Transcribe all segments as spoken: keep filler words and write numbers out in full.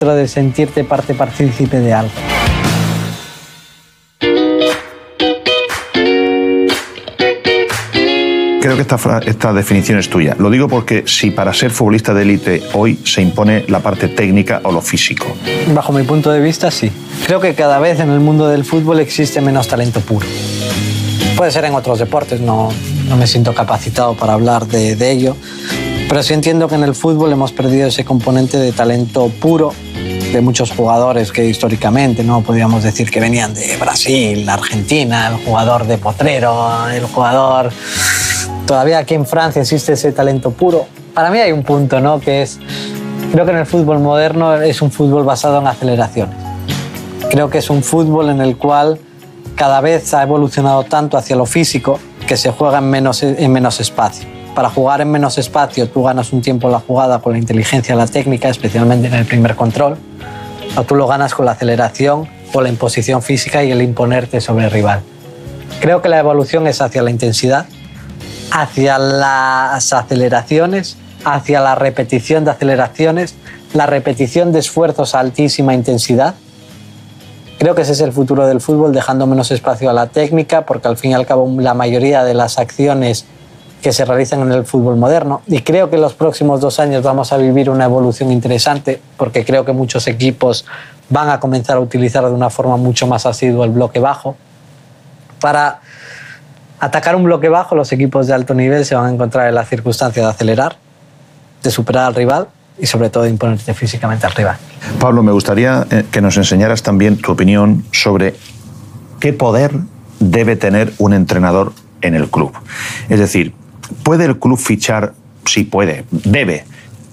de sentirte parte partícipe de algo. Creo que esta, esta definición es tuya. Lo digo porque si para ser futbolista de élite hoy se impone la parte técnica o lo físico. Bajo mi punto de vista, sí. Creo que cada vez en el mundo del fútbol existe menos talento puro. Puede ser en otros deportes, no, no me siento capacitado para hablar de, de ello, pero sí entiendo que en el fútbol hemos perdido ese componente de talento puro de muchos jugadores que históricamente no podíamos decir que venían de Brasil, Argentina, el jugador de Potrero, el jugador... Todavía aquí en Francia existe ese talento puro. Para mí hay un punto, ¿no? Que es, creo que en el fútbol moderno es un fútbol basado en aceleraciones. Creo que es un fútbol en el cual cada vez ha evolucionado tanto hacia lo físico que se juega en menos, en menos espacio. Para jugar en menos espacio tú ganas un tiempo en la jugada con la inteligencia, la técnica, especialmente en el primer control, o tú lo ganas con la aceleración o la imposición física y el imponerte sobre el rival. Creo que la evolución es hacia la intensidad, hacia las aceleraciones, hacia la repetición de aceleraciones, la repetición de esfuerzos a altísima intensidad. Creo que ese es el futuro del fútbol, dejando menos espacio a la técnica, porque al fin y al cabo la mayoría de las acciones que se realizan en el fútbol moderno, y creo que en los próximos dos años vamos a vivir una evolución interesante, porque creo que muchos equipos van a comenzar a utilizar de una forma mucho más asidua el bloque bajo. Para atacar un bloque bajo, los equipos de alto nivel se van a encontrar en la circunstancia de acelerar, de superar al rival y sobre todo de imponerte físicamente al rival. Pablo, me gustaría que nos enseñaras también tu opinión sobre qué poder debe tener un entrenador en el club. Es decir, ¿puede el club fichar, sí puede, debe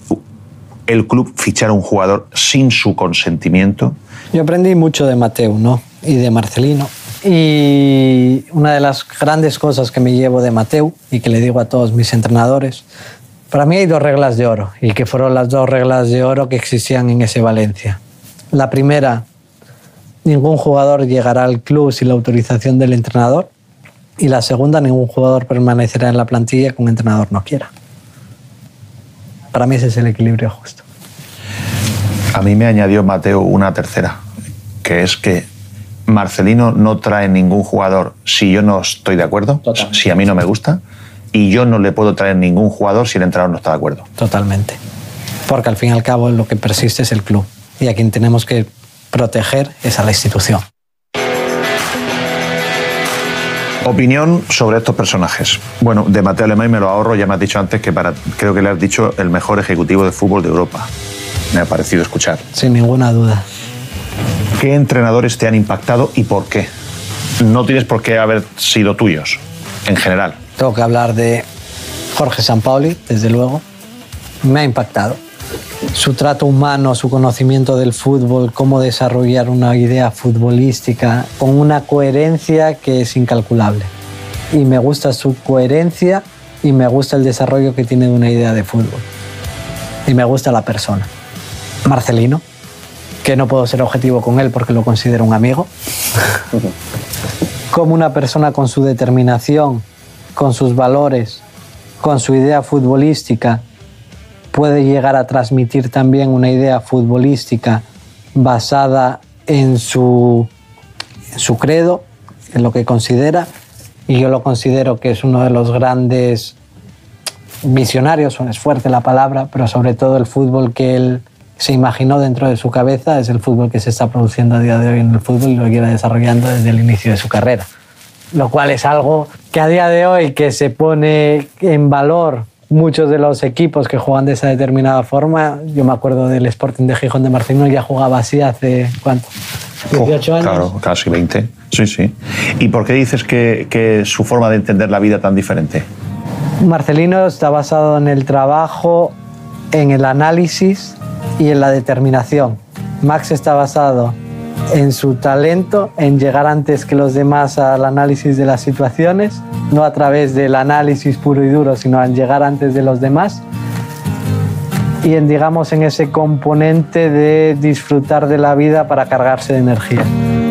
el club fichar a un jugador sin su consentimiento? Yo aprendí mucho de Mateu, ¿no? Y de Marcelino. Y una de las grandes cosas que me llevo de Mateu y que le digo a todos mis entrenadores, para mí hay dos reglas de oro y que fueron las dos reglas de oro que existían en ese Valencia. La primera, ningún jugador llegará al club sin la autorización del entrenador, y la segunda, ningún jugador permanecerá en la plantilla que un entrenador no quiera. Para mí ese es el equilibrio justo. A mí me añadió Mateu una tercera, que es que Marcelino no trae ningún jugador si yo no estoy de acuerdo, Totalmente. Si a mí no me gusta, y yo no le puedo traer ningún jugador si el entrenador no está de acuerdo. Totalmente. Porque al fin y al cabo lo que persiste es el club, y a quien tenemos que proteger es a la institución. Opinión sobre estos personajes. Bueno, de Mateu Alemany me lo ahorro, ya me has dicho antes que para, creo que le has dicho el mejor ejecutivo de fútbol de Europa. Me ha parecido escuchar. Sin ninguna duda. ¿Qué entrenadores te han impactado y por qué? No tienes por qué haber sido tuyos, en general. Tengo que hablar de Jorge Sampaoli, desde luego. Me ha impactado. Su trato humano, su conocimiento del fútbol, cómo desarrollar una idea futbolística con una coherencia que es incalculable. Y me gusta su coherencia y me gusta el desarrollo que tiene de una idea de fútbol. Y me gusta la persona. Marcelino, que no puedo ser objetivo con él porque lo considero un amigo. Como una persona con su determinación, con sus valores, con su idea futbolística, puede llegar a transmitir también una idea futbolística basada en su, en su credo, en lo que considera, y yo lo considero que es uno de los grandes visionarios, es fuerte la palabra, pero sobre todo el fútbol que él se imaginó dentro de su cabeza es el fútbol que se está produciendo a día de hoy en el fútbol y lo lleva desarrollando desde el inicio de su carrera. Lo cual es algo que a día de hoy que se pone en valor muchos de los equipos que juegan de esa determinada forma. Yo me acuerdo del Sporting de Gijón de Marcelino, ya jugaba así hace, ¿cuánto? dieciocho años. Claro, casi veinte. Sí, sí. ¿Y por qué dices que, que su forma de entender la vida tan diferente? Marcelino está basado en el trabajo, en el análisis y en la determinación. Max está basado en su talento, en llegar antes que los demás al análisis de las situaciones, no a través del análisis puro y duro, sino en llegar antes de los demás, y en, digamos, en ese componente de disfrutar de la vida para cargarse de energía.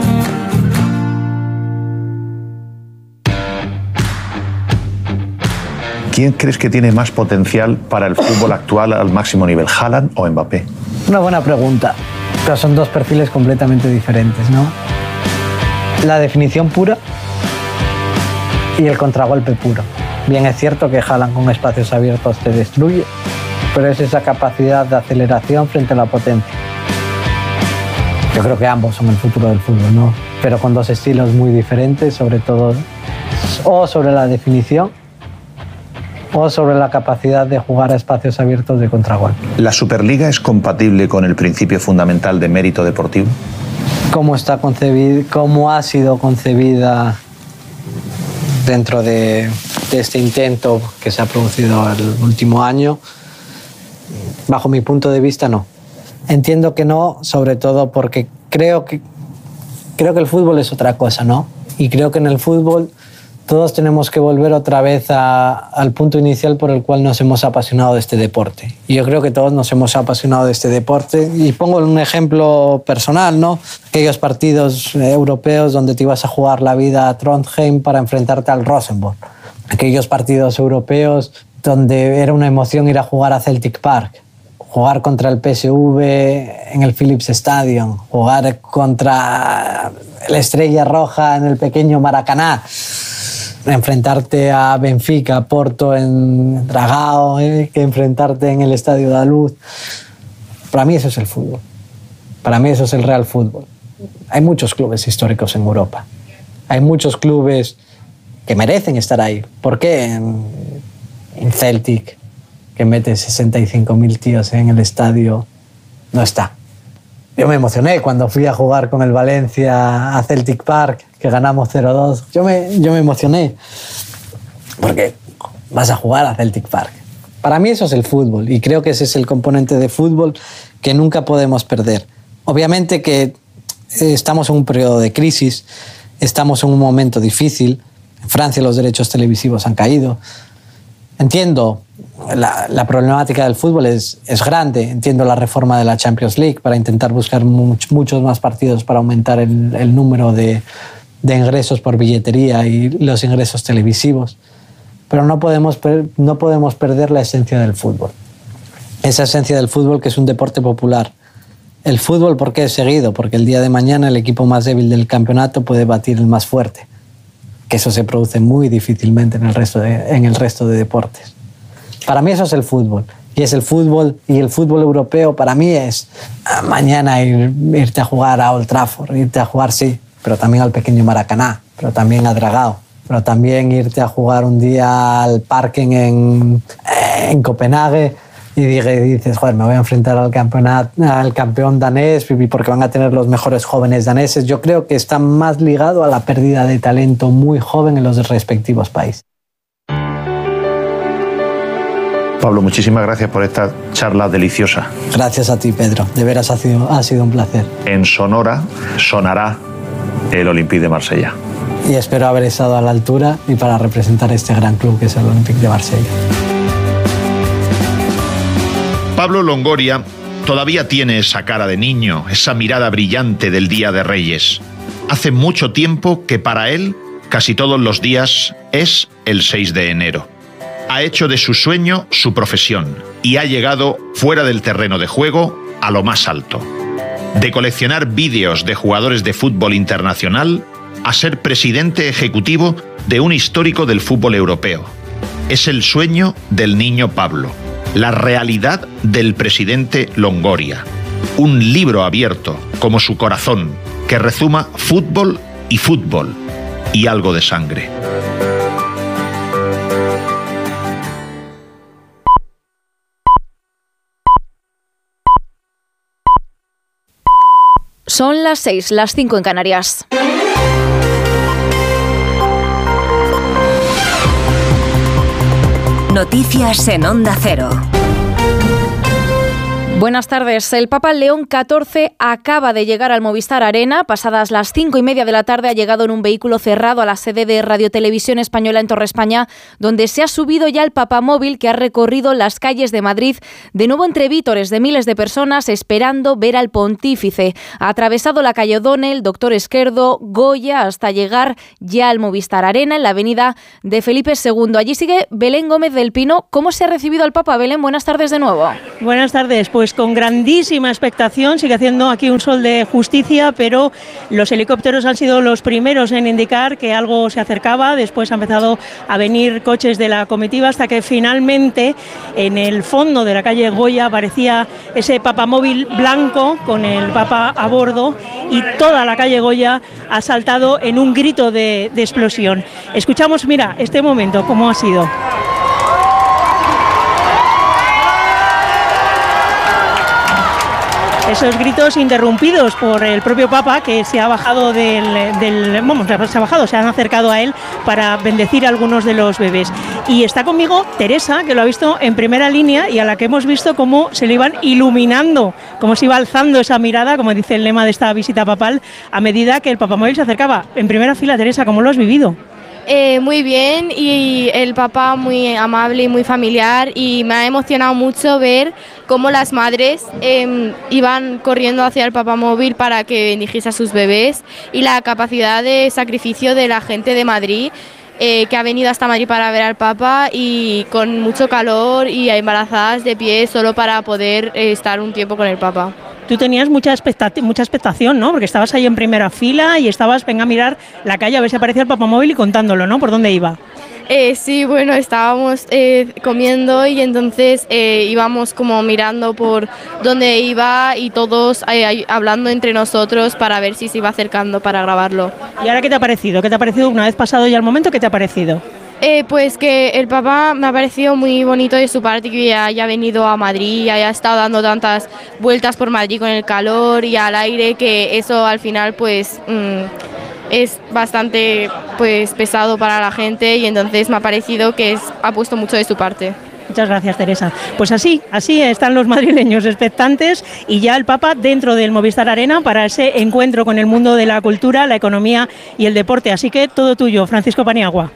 ¿Quién crees que tiene más potencial para el fútbol actual al máximo nivel, Haaland o Mbappé? Una buena pregunta. Pero son dos perfiles completamente diferentes, ¿no? La definición pura y el contragolpe puro. Bien, es cierto que Haaland con espacios abiertos te destruye, pero es esa capacidad de aceleración frente a la potencia. Yo creo que ambos son el futuro del fútbol, ¿no? Pero con dos estilos muy diferentes, sobre todo o sobre la definición o sobre la capacidad de jugar a espacios abiertos de contragolpe. ¿La Superliga es compatible con el principio fundamental de mérito deportivo? ¿Cómo está concebida, cómo ha sido concebida dentro de, de este intento que se ha producido el último año? Bajo mi punto de vista, no. Entiendo que no, sobre todo porque creo que, creo que el fútbol es otra cosa, ¿no? Y creo que en el fútbol todos tenemos que volver otra vez a, al punto inicial por el cual nos hemos apasionado de este deporte. Y yo creo que todos nos hemos apasionado de este deporte. Y pongo un ejemplo personal, ¿no? Aquellos partidos europeos donde te ibas a jugar la vida a Trondheim para enfrentarte al Rosenborg. Aquellos partidos europeos donde era una emoción ir a jugar a Celtic Park. Jugar contra el P S V en el Philips Stadium. Jugar contra la Estrella Roja en el pequeño Maracaná. Enfrentarte a Benfica, Porto en Dragao, ¿eh? Que enfrentarte en el Estadio da Luz. Para mí eso es el fútbol. Para mí eso es el real fútbol. Hay muchos clubes históricos en Europa. Hay muchos clubes que merecen estar ahí. ¿Por qué? En, en Celtic, que mete sesenta y cinco mil tíos en el estadio, no está. Yo me emocioné cuando fui a jugar con el Valencia a Celtic Park, que ganamos cero dos. Yo me, yo me emocioné, porque vas a jugar a Celtic Park. Para mí eso es el fútbol, y creo que ese es el componente de fútbol que nunca podemos perder. Obviamente que estamos en un periodo de crisis, estamos en un momento difícil. En Francia los derechos televisivos han caído. Entiendo, la, la problemática del fútbol es, es grande. Entiendo la reforma de la Champions League para intentar buscar much, muchos más partidos para aumentar el, el número de, de ingresos por billetería y los ingresos televisivos. Pero no podemos, no podemos perder la esencia del fútbol. Esa esencia del fútbol que es un deporte popular. El fútbol, ¿por qué es seguido? Porque el día de mañana el equipo más débil del campeonato puede batir el más fuerte. Que eso se produce muy difícilmente en el resto de, en el resto de deportes. Para mí eso es el fútbol. Y es el fútbol, y el fútbol europeo para mí es ah, mañana ir, irte a jugar a Old Trafford, irte a jugar, sí, pero también al pequeño Maracaná, pero también a Dragao, pero también irte a jugar un día al Parken en, en Copenhague y dices, joder, me voy a enfrentar al, campeonato, al campeón danés porque van a tener los mejores jóvenes daneses. Yo creo que está más ligado a la pérdida de talento muy joven en los respectivos países. Pablo, muchísimas gracias por esta charla deliciosa. Gracias a ti, Pedro. De veras ha sido, ha sido un placer. En Sonora sonará el Olympique de Marsella. Y espero haber estado a la altura y para representar este gran club que es el Olympique de Marsella. Pablo Longoria todavía tiene esa cara de niño, esa mirada brillante del Día de Reyes. Hace mucho tiempo que para él casi todos los días es el seis de enero. Ha hecho de su sueño su profesión y ha llegado fuera del terreno de juego a lo más alto. De coleccionar vídeos de jugadores de fútbol internacional a ser presidente ejecutivo de un histórico del fútbol europeo. Es el sueño del niño Pablo. La realidad del presidente Longoria. Un libro abierto, como su corazón, que rezuma fútbol y fútbol, y algo de sangre. Son las seis, las cinco en Canarias. Noticias en Onda Cero. Buenas tardes. El Papa León catorce acaba de llegar al Movistar Arena. Pasadas las cinco y media de la tarde ha llegado en un vehículo cerrado a la sede de Radio Televisión Española en Torre España, donde se ha subido ya el papamóvil que ha recorrido las calles de Madrid, de nuevo entre vítores de miles de personas esperando ver al pontífice. Ha atravesado la calle O'Donnell, Doctor Esquerdo, Goya, hasta llegar ya al Movistar Arena en la avenida de Felipe segundo. Allí sigue Belén Gómez del Pino. ¿Cómo se ha recibido al Papa? Belén, buenas tardes de nuevo. Buenas tardes. Pues pues con grandísima expectación. Sigue haciendo aquí un sol de justicia, pero los helicópteros han sido los primeros en indicar que algo se acercaba. Después ha empezado a venir coches de la comitiva hasta que finalmente en el fondo de la calle Goya aparecía ese papamóvil blanco con el Papa a bordo, y toda la calle Goya ha saltado en un grito de, de explosión. Escuchamos, mira, este momento, cómo ha sido. Esos gritos interrumpidos por el propio Papa, que se ha bajado del, del vamos, se ha bajado, se han acercado a él para bendecir a algunos de los bebés. Y está conmigo Teresa, que lo ha visto en primera línea y a la que hemos visto cómo se le iban iluminando, cómo se iba alzando esa mirada, como dice el lema de esta visita papal, a medida que el papamóvil se acercaba. En primera fila, Teresa, ¿cómo lo has vivido? Eh, muy bien, y el papá muy amable y muy familiar, y me ha emocionado mucho ver cómo las madres eh, iban corriendo hacia el papamóvil para que bendijese a sus bebés, y la capacidad de sacrificio de la gente de Madrid, eh, que ha venido hasta Madrid para ver al Papa, y con mucho calor y embarazadas de pie solo para poder eh, estar un tiempo con el Papa. Tú tenías mucha expectación, mucha expectación, ¿no? Porque estabas ahí en primera fila y estabas, venga a mirar la calle a ver si aparecía el papamóvil y contándolo, ¿no? ¿Por dónde iba? Eh, sí, bueno, estábamos eh, comiendo y entonces eh, íbamos como mirando por dónde iba y todos eh, hablando entre nosotros para ver si se iba acercando para grabarlo. ¿Y ahora qué te ha parecido? ¿Qué te ha parecido una vez pasado ya el momento? ¿Qué te ha parecido? Eh, pues que el papá me ha parecido muy bonito de su parte, que haya venido a Madrid y haya estado dando tantas vueltas por Madrid con el calor y al aire, que eso al final pues mmm, es bastante pues pesado para la gente, y entonces me ha parecido que es, ha puesto mucho de su parte. Muchas gracias, Teresa. Pues así, así están los madrileños expectantes, y ya el Papa dentro del Movistar Arena para ese encuentro con el mundo de la cultura, la economía y el deporte. Así que todo tuyo, Francisco Paniagua.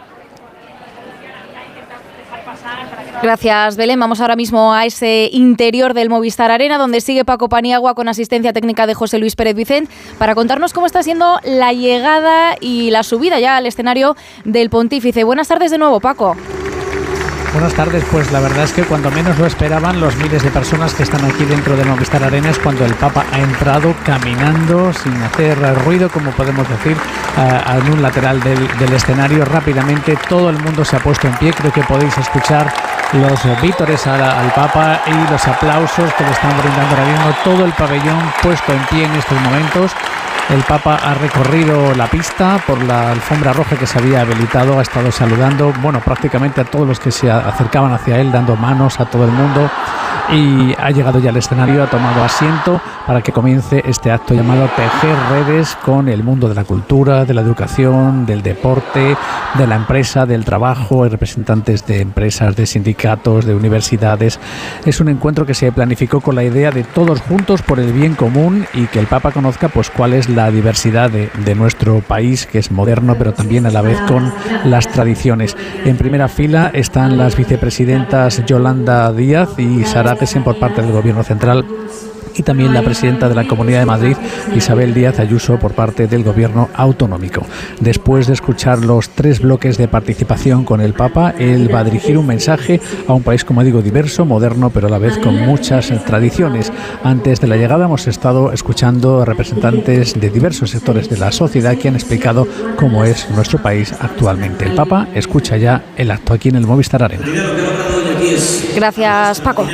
Gracias, Belén. Vamos ahora mismo a ese interior del Movistar Arena, donde sigue Paco Paniagua con asistencia técnica de José Luis Pérez Vicent, para contarnos cómo está siendo la llegada y la subida ya al escenario del Pontífice. Buenas tardes de nuevo, Paco. Buenas tardes, pues la verdad es que cuando menos lo esperaban los miles de personas que están aquí dentro del Movistar Arena es cuando el Papa ha entrado caminando sin hacer ruido, como podemos decir, a, a un lateral del, del escenario. Rápidamente todo el mundo se ha puesto en pie, creo que podéis escuchar los vítores al, al Papa y los aplausos que le están brindando ahora mismo, todo el pabellón puesto en pie en estos momentos. El Papa ha recorrido la pista por la alfombra roja que se había habilitado, ha estado saludando, bueno, prácticamente a todos los que se acercaban hacia él, dando manos a todo el mundo, y ha llegado ya al escenario, ha tomado asiento para que comience este acto llamado Tejer Redes con el mundo de la cultura, de la educación, del deporte, de la empresa, del trabajo. Hay representantes de empresas, de sindicatos, de universidades. Es un encuentro que se planificó con la idea de todos juntos por el bien común, y que el Papa conozca pues cuál es la diversidad de, de nuestro país, que es moderno pero también a la vez con las tradiciones. En primera fila están las vicepresidentas Yolanda Díaz y Sara Tesen por parte del Gobierno Central, y también la presidenta de la Comunidad de Madrid, Isabel Díaz Ayuso, por parte del Gobierno autonómico. Después de escuchar los tres bloques de participación con el Papa, él va a dirigir un mensaje a un país, como digo, diverso, moderno, pero a la vez con muchas tradiciones. Antes de la llegada hemos estado escuchando representantes de diversos sectores de la sociedad que han explicado cómo es nuestro país actualmente. El Papa escucha ya el acto aquí en el Movistar Arena. Gracias, Paco.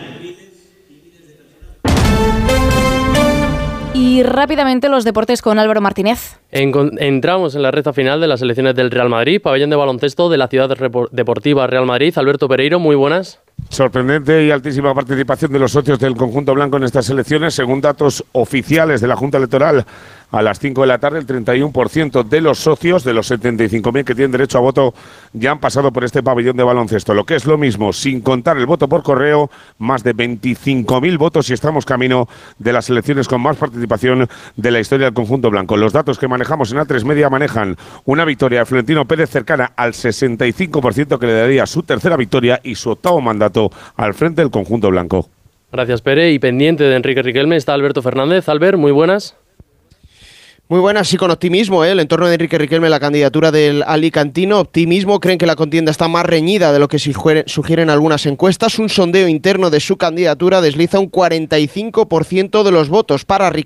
Y rápidamente los deportes con Álvaro Martínez. En, entramos en la recta final de las selecciones del Real Madrid, pabellón de baloncesto de la Ciudad Deportiva Real Madrid. Alberto Pereiro, muy buenas. Sorprendente y altísima participación de los socios del conjunto blanco en estas elecciones. Según datos oficiales de la Junta Electoral, a las cinco de la tarde, el treinta y uno por ciento de los socios, de los setenta y cinco mil que tienen derecho a voto, ya han pasado por este pabellón de baloncesto. Lo que es lo mismo, sin contar el voto por correo, más de veinticinco mil votos, y estamos camino de las elecciones con más participación de la historia del conjunto blanco. Los datos que manejamos en A tres Media manejan una victoria de Florentino Pérez cercana al sesenta y cinco por ciento, que le daría su tercera victoria y su octavo mandato al frente del conjunto blanco. Gracias, Pere. Y pendiente de Enrique Riquelme está Alberto Fernández. Albert, muy buenas. Muy buenas y con optimismo, ¿eh? El entorno de Enrique Riquelme, la candidatura del alicantino. Optimismo, creen que la contienda está más reñida de lo que sugieren algunas encuestas. Un sondeo interno de su candidatura desliza un cuarenta y cinco por ciento de los votos para Riquelme.